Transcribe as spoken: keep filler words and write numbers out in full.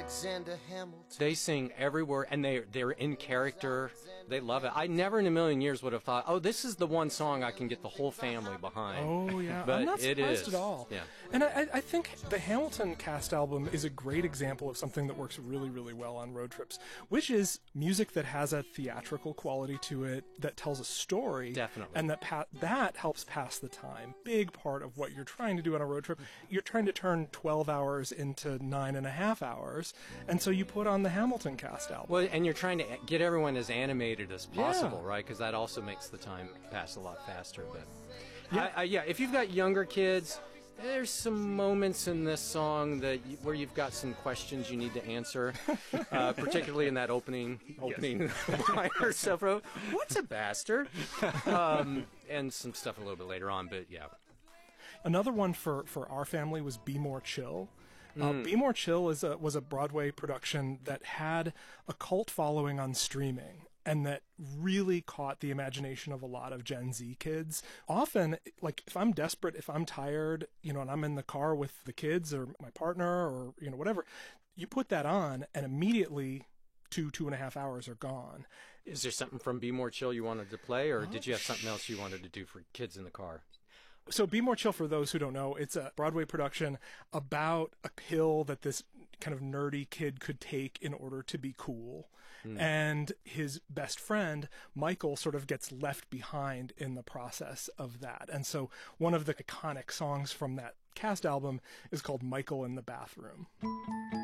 Alexander Hamilton. They sing every word, and they, they're in character. They love it. I never in a million years would have thought, oh, this is the one song I can get the whole family behind. Oh, yeah. But I'm not it surprised is. at all. Yeah. And I, I think the Hamilton cast album is a great example of something that works really, really well on road trips, which is music that has a theatrical quality to it, that tells a story. Definitely. And that pa- that helps pass the time. Big part of what you're trying to do on a road trip. You're trying to turn twelve hours into nine and a half hours. And so you put on the Hamilton cast album. Well, and you're trying to get everyone as animated as possible, Yeah. right? Because that also makes the time pass a lot faster. But Yeah. I, I, yeah, if you've got younger kids, there's some moments in this song that you, where you've got some questions you need to answer, uh, particularly in that opening opening line or so. What's a bastard? Um, and some stuff a little bit later on, but yeah. Another one for, for our family was Be More Chill. Uh, Be More Chill is a, was a Broadway production that had a cult following on streaming and that really caught the imagination of a lot of Gen Z kids. Often, like, if I'm desperate, if I'm tired, you know, and I'm in the car with the kids or my partner or, you know, whatever, you put that on and immediately two, two and a half hours are gone. Is there something from Be More Chill you wanted to play, or did you have something else you wanted to do for kids in the car? So Be More Chill, for those who don't know, it's a Broadway production about a pill that this kind of nerdy kid could take in order to be cool. Mm. And his best friend, Michael, sort of gets left behind in the process of that. And so one of the iconic songs from that cast album is called Michael in the Bathroom.